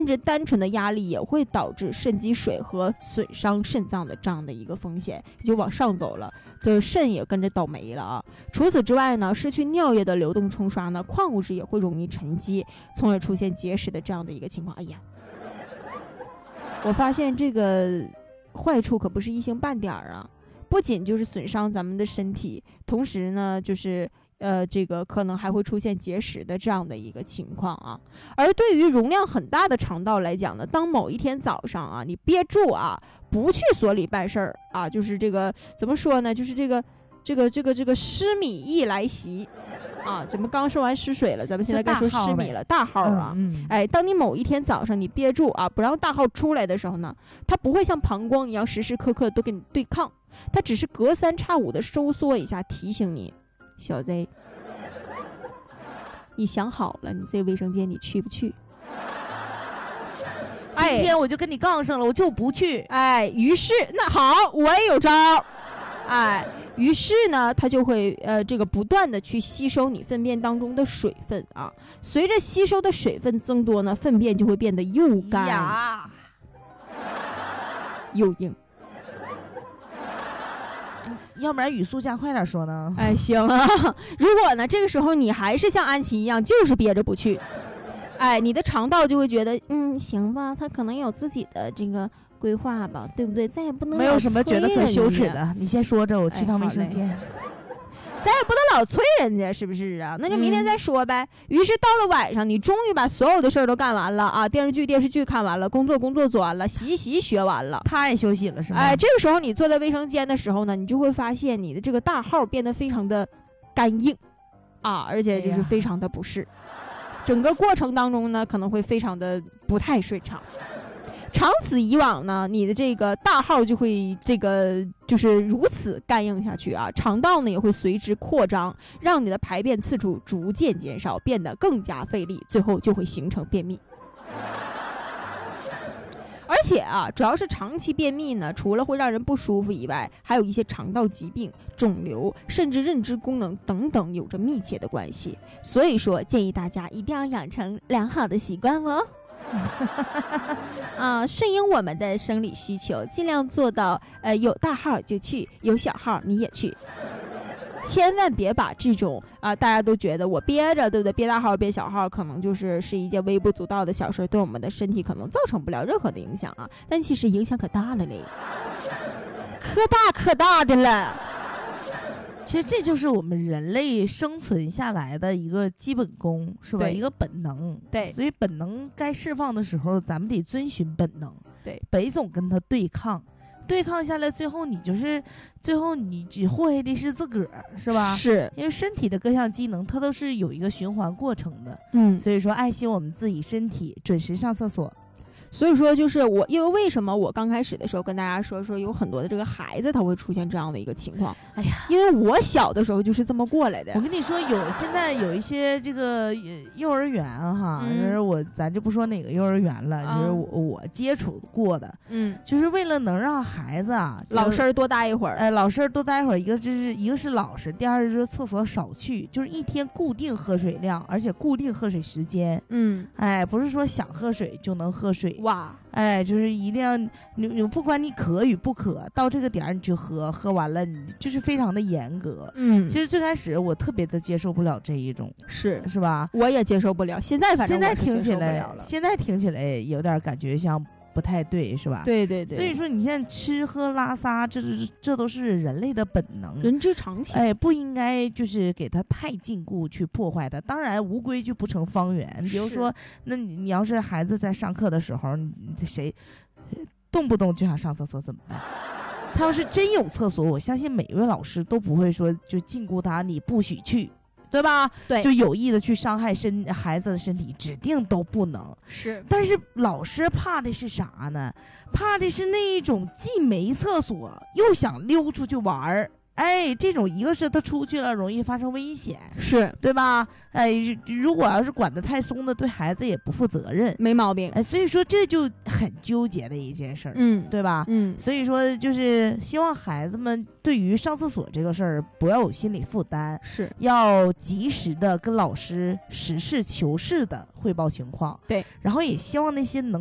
甚至单纯的压力也会导致肾积水和损伤肾脏的这样的一个风险，也就往上走了，就是肾也跟着倒霉了啊。除此之外呢，失去尿液的流动冲刷呢，矿物质也会容易沉积，从而出现结石的这样的一个情况。哎呀，我发现这个坏处可不是一星半点啊，不仅就是损伤咱们的身体，同时呢，就是这个可能还会出现结石的这样的一个情况啊。而对于容量很大的肠道来讲呢，当某一天早上啊，你憋住啊，不去所里办事儿啊，就是这个怎么说呢？就是这个失米一来袭啊，咱们刚说完失水了，咱们现在该说失米了，大号啊。哎，当你某一天早上你憋住啊，不让大号出来的时候呢，它不会像膀胱一样时时刻刻都跟你对抗，它只是隔三差五的收缩一下，提醒你。小贼，你想好了，你这卫生间你去不去？ 今天我就跟你杠上了，我就不去。 哎，于是那好，我也有招。哎，于是呢，它就会这个不断的去吸收你粪便当中的水分啊。随着吸收的水分增多呢，粪便就会变得又干又硬。 要不然语速加快点说呢？ 哎，行啊。如果呢，这个时候你还是像安琪一样，就是憋着不去，哎，你的肠道就会觉得，行吧，他可能有自己的这个规划吧，对不对？咱也不能没有什么觉得可羞耻的，你先说着，我去趟卫生间。 咱也不能老催人家，是不是啊？那就明天再说呗。于是到了晚上，你终于把所有的事儿都干完了啊，电视剧看完了，工作做完了，习学完了， 太休息了是吗？ 哎，这个时候你坐在卫生间的时候呢，你就会发现你的这个大号变得非常的干硬啊，而且就是非常的不适。整个过程当中呢，可能会非常的不太顺畅。长此以往呢，你的这个大号就会这个就是如此干硬下去啊，肠道呢也会随之扩张，让你的排便次数逐渐减少，变得更加费力，最后就会形成便秘。而且啊，主要是长期便秘呢，除了会让人不舒服以外，还有一些肠道疾病、肿瘤，甚至认知功能等等有着密切的关系。所以说，建议大家一定要养成良好的习惯哦。顺应我们的生理需求，尽量做到有大号就去，有小号你也去，千万别把这种大家都觉得我憋着，对不对？憋大号憋小号可能是一件微不足道的小事，对我们的身体可能造成不了任何的影响啊，但其实影响可大了嘞，可大的了。 其实这就是我们人类生存下来的一个基本功，是吧？一个本能。 对， 所以本能该释放的时候，咱们得遵循本能。 对， 别总跟他对抗下来，最后你只祸害的是自个儿，是吧？ 是， 因为身体的各项机能它都是有一个循环过程的。所以说爱惜我们自己身体，准时上厕所。 所以说就是因为为什么我刚开始的时候跟大家说有很多的这个孩子他会出现这样的一个情况。 哎呀， 因为我小的时候就是这么过来的。 我跟你说，现在有一些这个幼儿园哈，就是咱就不说哪个幼儿园了，就是我接触过的，就是为了能让孩子啊老实多待一会儿， 老实多待一会儿，一个是老实，第二就是厕所少去，就是一天固定喝水量，而且固定喝水时间。不是说想喝水就能喝水。 哇， 就是一定要你不管你渴与不渴，到这个点儿你去喝完了，你就是非常的严格。其实最开始我特别的接受不了这一种，是吧？ 我也接受不了。现在听起来有点感觉像不太对，是吧？ 对。 所以说你现在吃喝拉撒，这都是人类的本能， 人之常情。 不应该就是给它太禁锢去破坏它。当然无规矩不成方圆。比如说，那你要是孩子在上课的时候，谁动不动就想上厕所怎么办？他要是真有厕所，我相信每一位老师都不会说就禁锢他，你不许去。对吧？ 对， 就有意的去伤害孩子的身体，指定都不能。 是， 但是老师怕的是啥呢？怕的是那一种既没厕所又想溜出去玩儿， 哎，这种一个是他出去了容易发生危险， 是对吧？哎，如果要是管得太松的，对孩子也不负责任， 没毛病。 哎，所以说这就很纠结的一件事儿，对吧？所以说就是希望孩子们对于上厕所这个事儿不要有心理负担， 是要及时的跟老师实事求是的汇报情况。 对， 然后也希望那些能